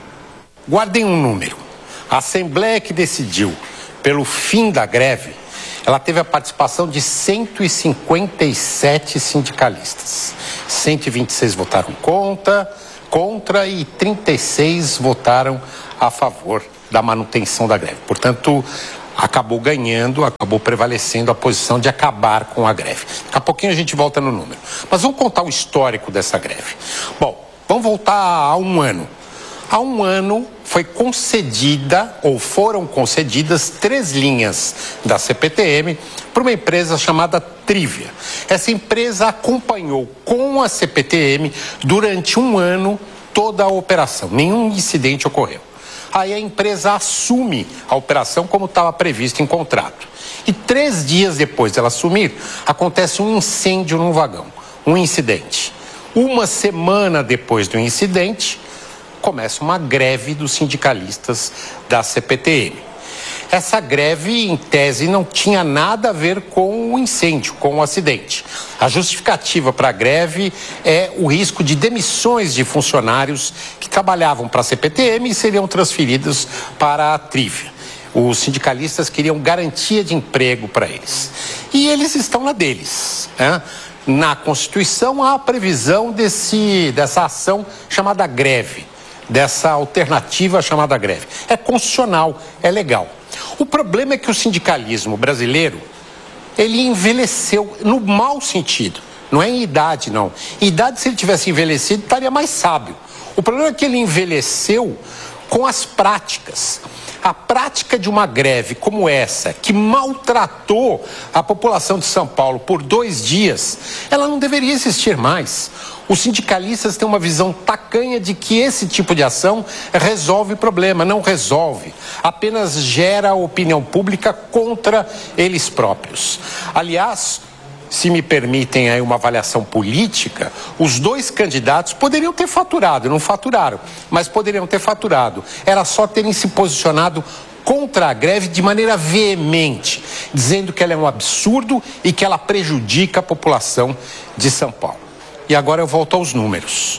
Guardem um número. A Assembleia que decidiu pelo fim da greve, ela teve a participação de cento e cinquenta e sete sindicalistas. cento e vinte e seis votaram contra, contra e trinta e seis votaram a favor da manutenção da greve. Portanto, acabou ganhando, acabou prevalecendo a posição de acabar com a greve. Daqui a pouquinho a gente volta no número. Mas vamos contar o histórico dessa greve. Bom, vamos voltar a um ano. Há um ano foi concedida, ou foram concedidas, três linhas da C P T M para uma empresa chamada Trívia. Essa empresa acompanhou com a C P T M durante um ano toda a operação. Nenhum incidente ocorreu. Aí a empresa assume a operação como estava previsto em contrato. E três dias depois dela assumir, acontece um incêndio num vagão, um incidente. Uma semana depois do incidente, começa uma greve dos sindicalistas da C P T M. Essa greve, em tese, não tinha nada a ver com o incêndio, com o acidente. A justificativa para a greve é o risco de demissões de funcionários que trabalhavam para a C P T M e seriam transferidos para a Trívia. Os sindicalistas queriam garantia de emprego para eles. E eles estão na deles, né? Na Constituição há a previsão desse, dessa ação chamada greve, dessa alternativa chamada greve. É constitucional, é legal. O problema é que o sindicalismo brasileiro, ele envelheceu no mau sentido. Não é em idade, não. Em idade, se ele tivesse envelhecido, estaria mais sábio. O problema é que ele envelheceu com as práticas. A prática de uma greve como essa, que maltratou a população de São Paulo por dois dias, ela não deveria existir mais. Os sindicalistas têm uma visão tacanha de que esse tipo de ação resolve o problema. Não resolve. Apenas gera opinião pública contra eles próprios. Aliás, se me permitem aí uma avaliação política, os dois candidatos poderiam ter faturado, não faturaram, mas poderiam ter faturado. Era só terem se posicionado contra a greve de maneira veemente, dizendo que ela é um absurdo e que ela prejudica a população de São Paulo. E agora eu volto aos números.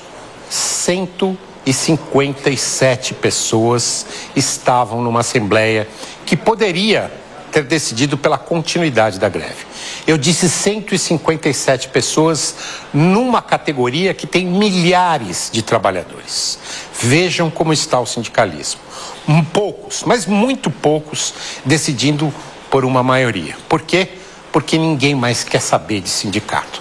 cento e cinquenta e sete pessoas estavam numa assembleia que poderia ter decidido pela continuidade da greve. Eu disse cento e cinquenta e sete pessoas numa categoria que tem milhares de trabalhadores. Vejam como está o sindicalismo. Um, poucos, mas muito poucos, decidindo por uma maioria. Por quê? Porque ninguém mais quer saber de sindicato.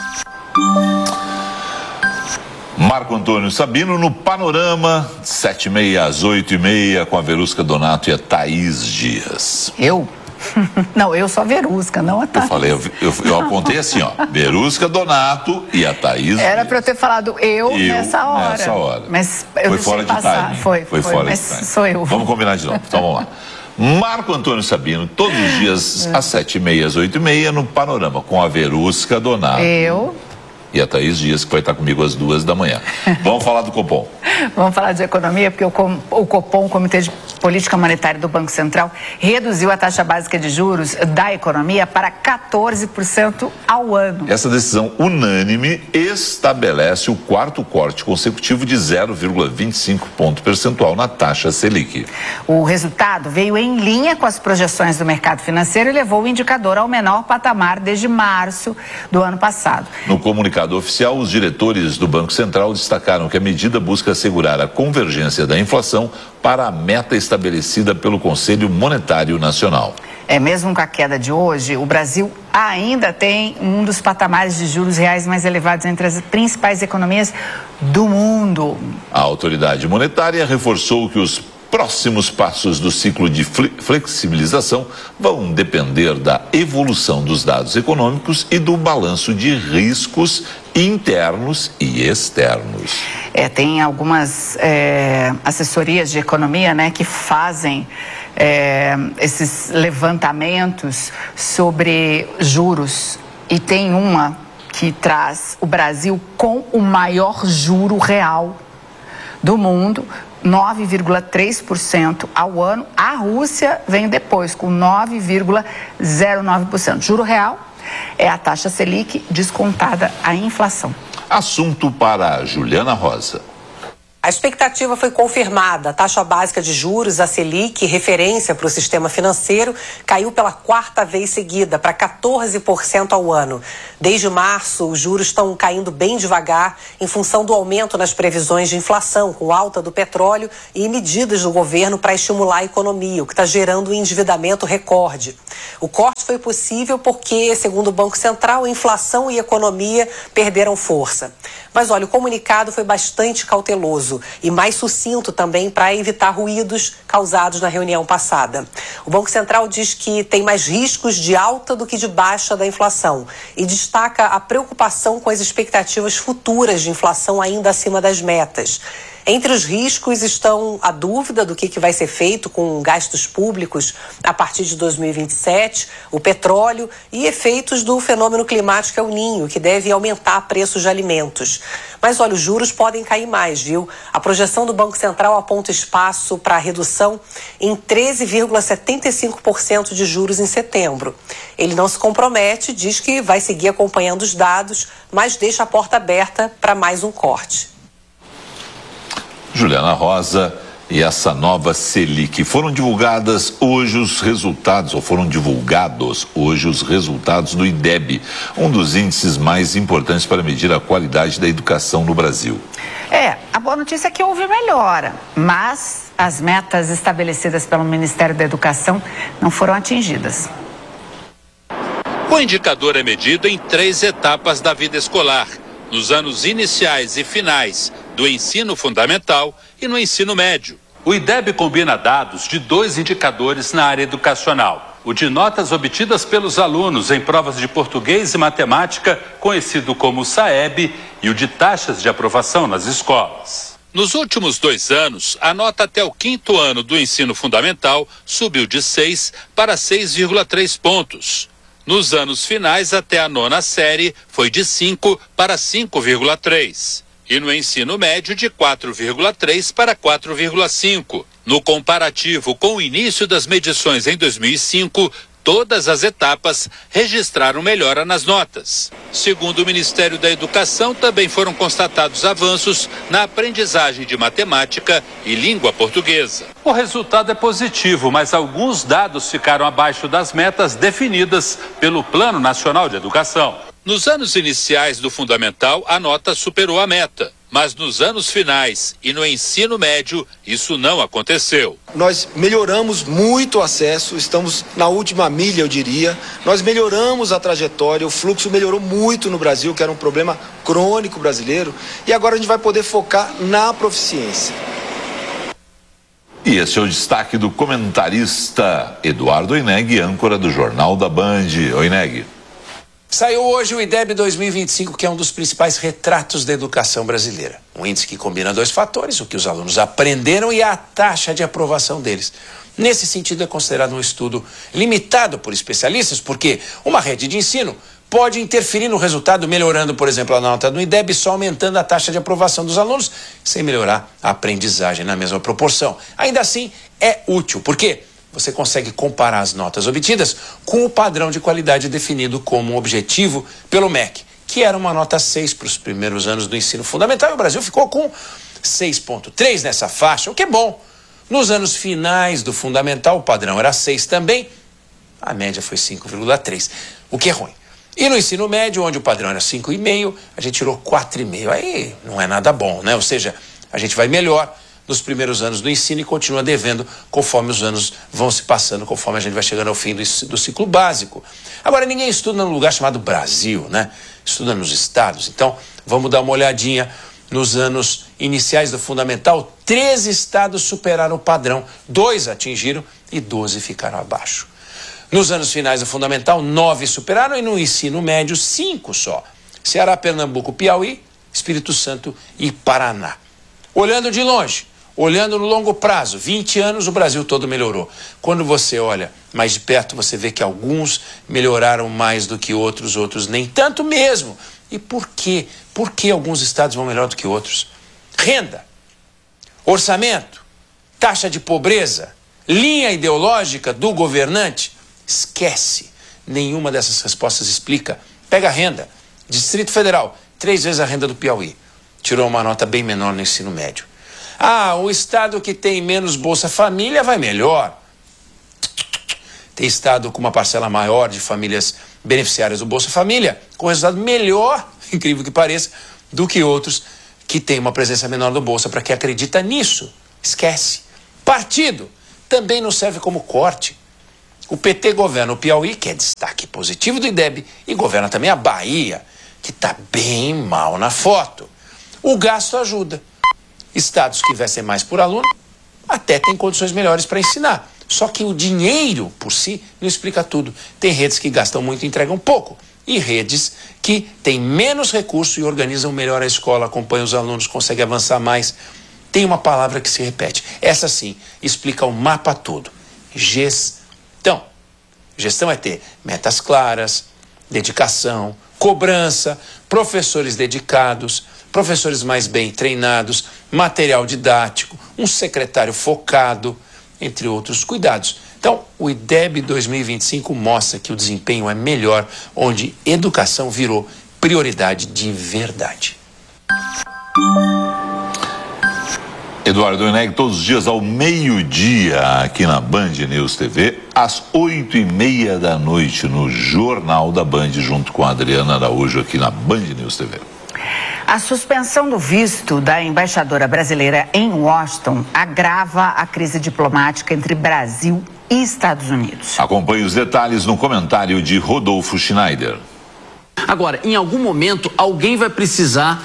Marco Antônio Sabino no Panorama, sete e meia às oito e meia, com a Verusca Donato e a Thaís Dias. Eu? Não, eu sou a Verusca, não a Thaís. Eu falei, eu, eu, eu apontei assim, ó, Verusca Donato e a Thaís Era Dias. para eu ter falado eu, eu nessa hora. Nessa hora. Mas eu foi fora de passar. time. Foi, foi, foi fora mas de time. Sou eu. Vamos combinar de novo, então vamos lá. Marco Antônio Sabino, todos os dias às sete e meia, às oito e meia, no Panorama, com a Verusca Donato. Eu. E a Thaís Dias, que vai estar comigo às duas da manhã. Vamos falar do Copom. Vamos falar de economia, porque o, Com, o Copom, o Comitê de Política Monetária do Banco Central, reduziu a taxa básica de juros da economia para quatorze por cento ao ano. Essa decisão unânime estabelece o quarto corte consecutivo de zero vírgula vinte e cinco ponto percentual na taxa Selic. O resultado veio em linha com as projeções do mercado financeiro e levou o indicador ao menor patamar desde março do ano passado. No comunicado oficial, os diretores do Banco Central destacaram que a medida busca assegurar a convergência da inflação para a meta estabelecida pelo Conselho Monetário Nacional. É, mesmo com a queda de hoje, o Brasil ainda tem um dos patamares de juros reais mais elevados entre as principais economias do mundo. A autoridade monetária reforçou que os próximos passos do ciclo de flexibilização vão depender da evolução dos dados econômicos e do balanço de riscos internos e externos. É, tem algumas é, assessorias de economia, né, que fazem é, esses levantamentos sobre juros, e tem uma que traz o Brasil com o maior juro real do mundo, nove vírgula três por cento ao ano. A Rússia vem depois com nove vírgula zero nove por cento. Juro real é a taxa Selic descontada a inflação. Assunto para Juliana Rosa. A expectativa foi confirmada. A taxa básica de juros, a Selic, referência para o sistema financeiro, caiu pela quarta vez seguida, para quatorze por cento ao ano. Desde março, os juros estão caindo bem devagar em função do aumento nas previsões de inflação, com alta do petróleo e medidas do governo para estimular a economia, o que está gerando um endividamento recorde. O corte foi possível porque, segundo o Banco Central, a inflação e a economia perderam força. Mas olha, o comunicado foi bastante cauteloso e mais sucinto também para evitar ruídos causados na reunião passada. O Banco Central diz que tem mais riscos de alta do que de baixa da inflação e destaca a preocupação com as expectativas futuras de inflação ainda acima das metas. Entre os riscos estão a dúvida do que, que vai ser feito com gastos públicos a partir de dois mil e vinte e sete, o petróleo e efeitos do fenômeno climático El Niño, que deve aumentar preços de alimentos. Mas olha, os juros podem cair mais, viu? A projeção do Banco Central aponta espaço para redução em treze vírgula setenta e cinco por cento de juros em setembro. Ele não se compromete, diz que vai seguir acompanhando os dados, mas deixa a porta aberta para mais um corte. Juliana Rosa, e essa nova Selic. Foram divulgadas hoje os resultados, ou foram divulgados hoje os resultados do IDEB, um dos índices mais importantes para medir a qualidade da educação no Brasil. É, a boa notícia é que houve melhora, mas as metas estabelecidas pelo Ministério da Educação não foram atingidas. O indicador é medido em três etapas da vida escolar, nos anos iniciais e finais do ensino fundamental e no ensino médio. O IDEB combina dados de dois indicadores na área educacional: o de notas obtidas pelos alunos em provas de português e matemática, conhecido como SAEB, e o de taxas de aprovação nas escolas. Nos últimos dois anos, a nota até o quinto ano do ensino fundamental subiu de seis para seis vírgula três pontos. Nos anos finais, até a nona série, foi de cinco para cinco vírgula três. E no ensino médio, de quatro vírgula três para quatro vírgula cinco. No comparativo com o início das medições em dois mil e cinco, todas as etapas registraram melhora nas notas. Segundo o Ministério da Educação, também foram constatados avanços na aprendizagem de matemática e língua portuguesa. O resultado é positivo, mas alguns dados ficaram abaixo das metas definidas pelo Plano Nacional de Educação. Nos anos iniciais do fundamental, a nota superou a meta. Mas nos anos finais e no ensino médio, isso não aconteceu. Nós melhoramos muito o acesso, estamos na última milha, eu diria. Nós melhoramos a trajetória, o fluxo melhorou muito no Brasil, que era um problema crônico brasileiro. E agora a gente vai poder focar na proficiência. E esse é o destaque do comentarista Eduardo Oineg, âncora do Jornal da Band. Oineg. Saiu hoje o IDEB dois mil e vinte e cinco, que é um dos principais retratos da educação brasileira. Um índice que combina dois fatores, o que os alunos aprenderam e a taxa de aprovação deles. Nesse sentido, é considerado um estudo limitado por especialistas, porque uma rede de ensino pode interferir no resultado, melhorando, por exemplo, a nota do IDEB, só aumentando a taxa de aprovação dos alunos, sem melhorar a aprendizagem na mesma proporção. Ainda assim, é útil, porque você consegue comparar as notas obtidas com o padrão de qualidade definido como um objetivo pelo M E C, que era uma nota seis para os primeiros anos do ensino fundamental, e o Brasil ficou com seis vírgula três nessa faixa, o que é bom. Nos anos finais do fundamental, o padrão era seis também, a média foi cinco vírgula três, o que é ruim. E no ensino médio, onde o padrão era cinco vírgula cinco, a gente tirou quatro vírgula cinco, aí não é nada bom, né? Ou seja, a gente vai melhor, nos primeiros anos do ensino e continua devendo conforme os anos vão se passando, conforme a gente vai chegando ao fim do, do ciclo básico. Agora, ninguém estuda num lugar chamado Brasil, né? Estuda nos estados. Então, vamos dar uma olhadinha nos anos iniciais do fundamental. treze estados superaram o padrão, dois atingiram e doze ficaram abaixo. Nos anos finais do fundamental, nove superaram e no ensino médio, cinco só. Ceará, Pernambuco, Piauí, Espírito Santo e Paraná. Olhando de longe, olhando no longo prazo, vinte anos, o Brasil todo melhorou. Quando você olha mais de perto, você vê que alguns melhoraram mais do que outros, outros nem tanto mesmo. E por quê? Por que alguns estados vão melhor do que outros? Renda, orçamento, taxa de pobreza, linha ideológica do governante? Esquece. Nenhuma dessas respostas explica. Pega a renda. Distrito Federal, três vezes a renda do Piauí. Tirou uma nota bem menor no ensino médio. Ah, o estado que tem menos Bolsa Família vai melhor. Tem estado com uma parcela maior de famílias beneficiárias do Bolsa Família, com resultado melhor, incrível que pareça, do que outros que têm uma presença menor do Bolsa. Para quem acredita nisso, esquece. Partido também não serve como corte. O P T governa o Piauí, que é destaque positivo do I D E B, e governa também a Bahia, que está bem mal na foto. O gasto ajuda. Estados que investem mais por aluno até têm condições melhores para ensinar. Só que o dinheiro por si não explica tudo. Tem redes que gastam muito e entregam pouco. E redes que têm menos recursos e organizam melhor a escola, acompanham os alunos, conseguem avançar mais. Tem uma palavra que se repete. Essa sim explica o mapa todo. Gestão. Gestão é ter metas claras, dedicação, cobrança, professores dedicados, professores mais bem treinados, material didático, um secretário focado, entre outros cuidados. Então, o I D E B dois mil e vinte e cinco mostra que o desempenho é melhor, onde educação virou prioridade de verdade. Eduardo Eneg, todos os dias ao meio-dia, aqui na Band News T V, às oito e meia da noite, no Jornal da Band, junto com a Adriana Araújo, aqui na Band News T V. A suspensão do visto da embaixadora brasileira em Washington agrava a crise diplomática entre Brasil e Estados Unidos. Acompanhe os detalhes no comentário de Rodolfo Schneider. Agora, em algum momento, alguém vai precisar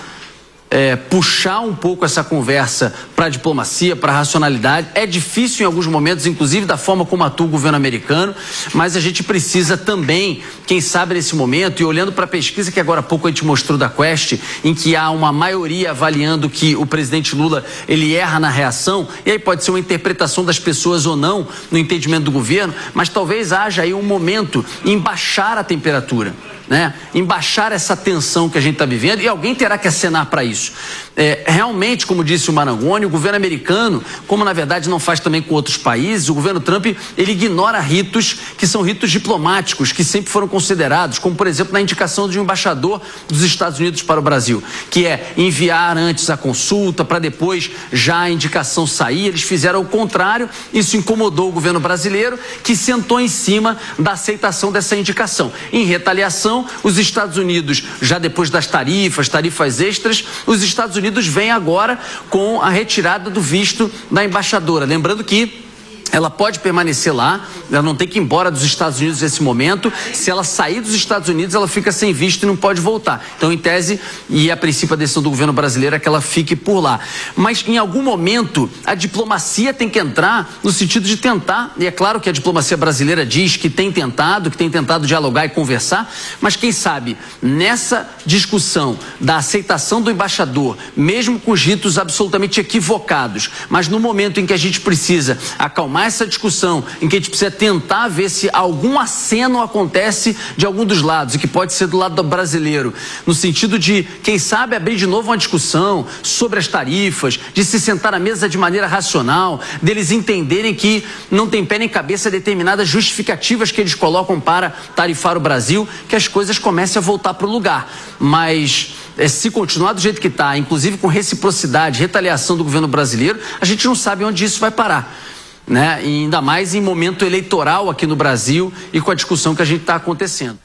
é, puxar um pouco essa conversa para a diplomacia, para a racionalidade. É difícil em alguns momentos, inclusive da forma como atua o governo americano, mas a gente precisa também, quem sabe nesse momento, e olhando para a pesquisa que agora há pouco a gente mostrou da Quest, em que há uma maioria avaliando que o presidente Lula, ele erra na reação, e aí pode ser uma interpretação das pessoas ou não, no entendimento do governo, mas talvez haja aí um momento em baixar a temperatura, né? Em baixar essa tensão que a gente está vivendo, e alguém terá que acenar para isso. É, realmente, como disse o Marangoni, o governo americano, como na verdade não faz também com outros países, o governo Trump, ele ignora ritos que são ritos diplomáticos, que sempre foram considerados, como por exemplo na indicação de um embaixador dos Estados Unidos para o Brasil, que é enviar antes a consulta para depois já a indicação sair. Eles fizeram o contrário, isso incomodou o governo brasileiro, que sentou em cima da aceitação dessa indicação. Em retaliação, os Estados Unidos, já depois das tarifas, tarifas extras, os Estados Unidos vêm agora com a retirada do visto da embaixadora. Lembrando que ela pode permanecer lá, ela não tem que ir embora dos Estados Unidos nesse momento. Se ela sair dos Estados Unidos, ela fica sem visto e não pode voltar. Então, em tese, e a princípio a decisão do governo brasileiro é que ela fique por lá. Mas, em algum momento, a diplomacia tem que entrar no sentido de tentar, e é claro que a diplomacia brasileira diz que tem tentado, que tem tentado dialogar e conversar, mas quem sabe, nessa discussão da aceitação do embaixador, mesmo com os ritos absolutamente equivocados, mas no momento em que a gente precisa acalmar essa discussão, em que a gente precisa tentar ver se algum aceno acontece de algum dos lados, e que pode ser do lado do brasileiro, no sentido de, quem sabe, abrir de novo uma discussão sobre as tarifas, de se sentar à mesa de maneira racional, deles entenderem que não tem pé nem cabeça determinadas justificativas que eles colocam para tarifar o Brasil, que as coisas comecem a voltar para o lugar. Mas se continuar do jeito que está, inclusive com reciprocidade, retaliação do governo brasileiro, a gente não sabe onde isso vai parar. Né? E ainda mais em momento eleitoral aqui no Brasil e com a discussão que a gente está acontecendo.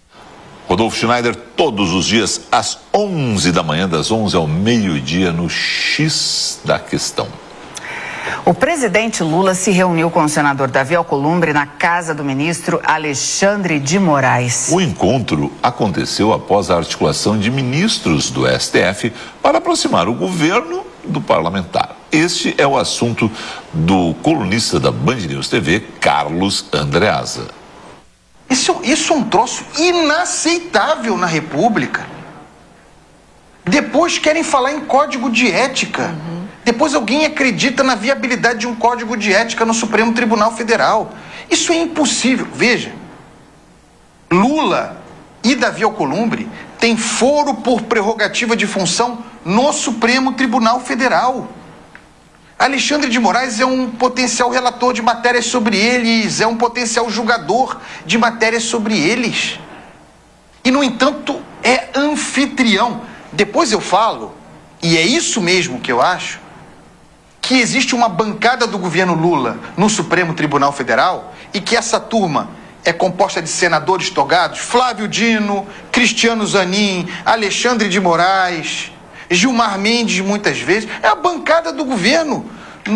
Rodolfo Schneider, todos os dias às onze da manhã, das onze ao meio-dia, no X da Questão. O presidente Lula se reuniu com o senador Davi Alcolumbre na casa do ministro Alexandre de Moraes. O encontro aconteceu após a articulação de ministros do S T F para aproximar o governo do parlamentar. Este é o assunto do colunista da Band News T V, Carlos Andreasa. Isso, isso é um troço inaceitável na República. Depois querem falar em código de ética. Uhum. Depois alguém acredita na viabilidade de um código de ética no Supremo Tribunal Federal. Isso é impossível. Veja, Lula e Davi Alcolumbre têm foro por prerrogativa de função no Supremo Tribunal Federal. Alexandre de Moraes é um potencial relator de matérias sobre eles, é um potencial julgador de matérias sobre eles. E, no entanto, é anfitrião. Depois eu falo, e é isso mesmo que eu acho, que existe uma bancada do governo Lula no Supremo Tribunal Federal e que essa turma é composta de senadores togados, Flávio Dino, Cristiano Zanin, Alexandre de Moraes, Gilmar Mendes, muitas vezes. É a bancada do governo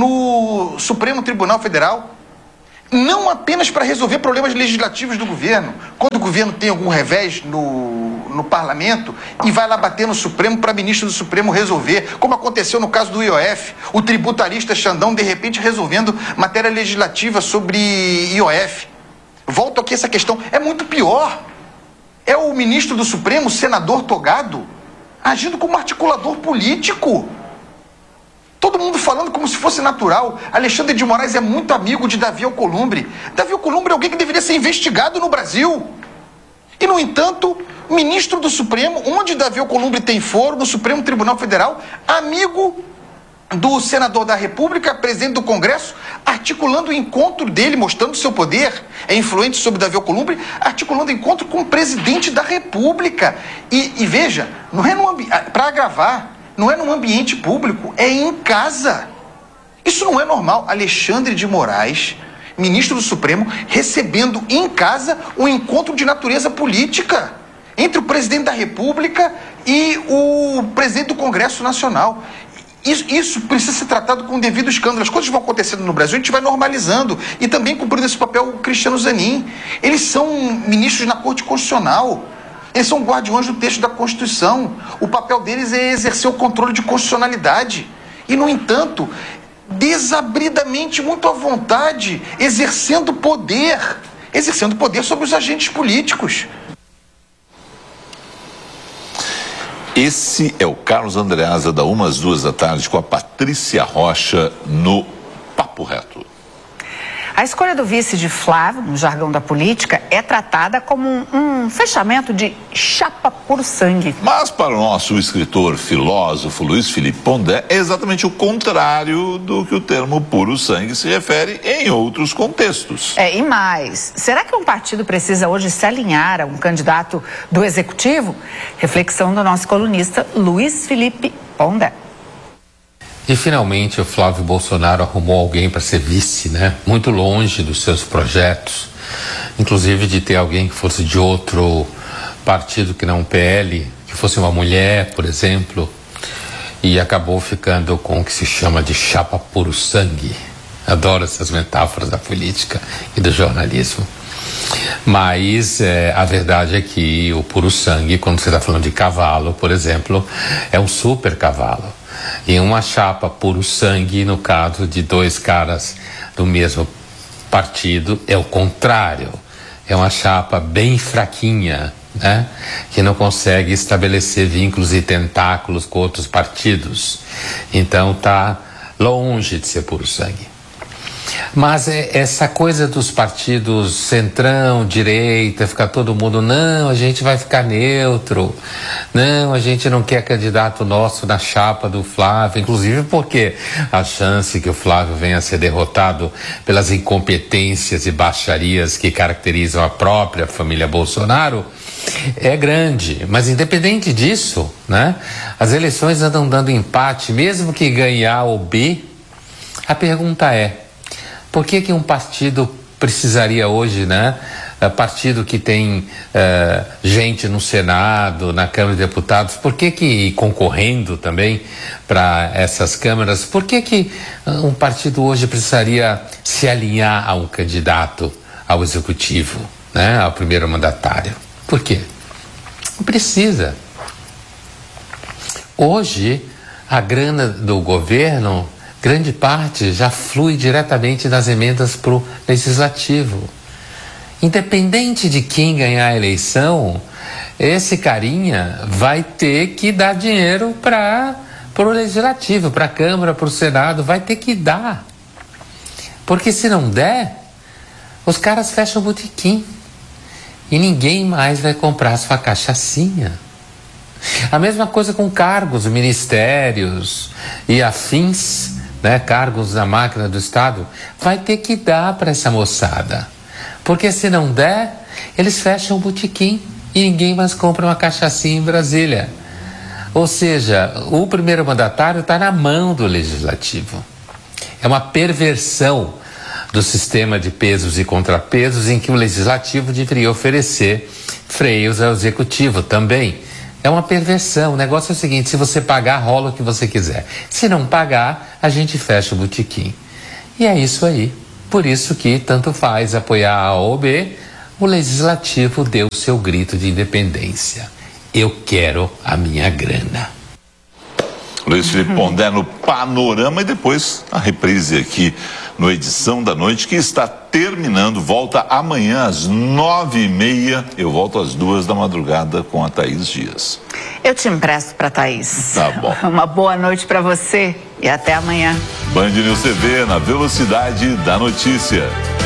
no Supremo Tribunal Federal. Não apenas para resolver problemas legislativos do governo. Quando o governo tem algum revés no, no parlamento e vai lá bater no Supremo para ministro do Supremo resolver, como aconteceu no caso do I O F, o tributarista Xandão de repente resolvendo matéria legislativa sobre I O F. Volto aqui a essa questão, é muito pior. É o ministro do Supremo, o senador togado, agindo como articulador político. Todo mundo falando como se fosse natural. Alexandre de Moraes é muito amigo de Davi Alcolumbre. Davi Alcolumbre é alguém que deveria ser investigado no Brasil. E, no entanto, ministro do Supremo, onde Davi Alcolumbre tem foro, no Supremo Tribunal Federal, amigo do senador da República, presidente do Congresso, articulando o encontro dele, mostrando seu poder, é influente sobre Davi Alcolumbre, articulando o encontro com o presidente da República. E, e veja, não é no ambiente, para agravar, não é num ambiente público, é em casa. Isso não é normal. Alexandre de Moraes, ministro do Supremo, recebendo em casa um encontro de natureza política entre o presidente da República e o presidente do Congresso Nacional. Isso, isso precisa ser tratado com o devido escândalo. As coisas vão acontecendo no Brasil, a gente vai normalizando. E também cumprindo esse papel o Cristiano Zanin. Eles são ministros na Corte Constitucional. Eles são guardiões do texto da Constituição. O papel deles é exercer o controle de constitucionalidade. E, no entanto, desabridamente, muito à vontade, exercendo poder, exercendo poder sobre os agentes políticos. Esse é o Carlos Andreasa, da uma às duas da tarde, com a Patrícia Rocha no Papo Reto. A escolha do vice de Flávio, no jargão da política, é tratada como um, um fechamento de chapa por sangue. Mas para o nosso escritor, filósofo Luiz Felipe Pondé, é exatamente o contrário do que o termo puro sangue se refere em outros contextos. É, e mais, será que um partido precisa hoje se alinhar a um candidato do executivo? Reflexão do nosso colunista Luiz Felipe Pondé. E finalmente o Flávio Bolsonaro arrumou alguém para ser vice, né? Muito longe dos seus projetos, inclusive de ter alguém que fosse de outro partido que não o P L, que fosse uma mulher, por exemplo, e acabou ficando com o que se chama de chapa puro sangue. Adoro essas metáforas da política e do jornalismo. Mas é, a verdade é que o puro sangue, quando você está falando de cavalo, por exemplo, é um super cavalo. E uma chapa puro sangue, no caso de dois caras do mesmo partido, é o contrário. É uma chapa bem fraquinha, né? Que não consegue estabelecer vínculos e tentáculos com outros partidos. Então está longe de ser puro sangue. Mas é essa coisa dos partidos centrão, direita, ficar todo mundo, não, a gente vai ficar neutro, não, a gente não quer candidato nosso na chapa do Flávio, inclusive porque a chance que o Flávio venha a ser derrotado pelas incompetências e baixarias que caracterizam a própria família Bolsonaro é grande. Mas independente disso, né, as eleições andam dando empate, mesmo que ganhar o B. A pergunta é: por que que um partido precisaria hoje, né, uh, partido que tem uh, gente no Senado, na Câmara de Deputados, por que que, concorrendo também para essas câmaras, por que que um partido hoje precisaria se alinhar a um candidato ao executivo, né, ao primeiro mandatário? Por quê? Não precisa. Hoje, a grana do governo, grande parte já flui diretamente das emendas para o legislativo. Independente de quem ganhar a eleição, esse carinha vai ter que dar dinheiro para o legislativo, para a Câmara, para o Senado, vai ter que dar. Porque se não der, os caras fecham o botequim e ninguém mais vai comprar sua cachaçinha. A mesma coisa com cargos, ministérios e afins, né, cargos na máquina do Estado, vai ter que dar para essa moçada. Porque se não der, eles fecham o botequim e ninguém mais compra uma cachaçinha em Brasília. Ou seja, o primeiro mandatário está na mão do legislativo. É uma perversão do sistema de pesos e contrapesos em que o legislativo deveria oferecer freios ao executivo também. É uma perversão. O negócio é o seguinte: se você pagar, rola o que você quiser. Se não pagar, a gente fecha o botequim. E é isso aí. Por isso que tanto faz apoiar A ou B, o legislativo deu seu grito de independência. Eu quero a minha grana. Luiz Felipe Pondé no Panorama, e depois a reprise aqui no Edição da Noite, que está terminando. Volta amanhã às nove e meia. Eu volto às duas da madrugada com a Thaís Dias. Eu te empresto para Thaís. Tá bom. Uma boa noite para você e até amanhã. Band News T V, na velocidade da notícia.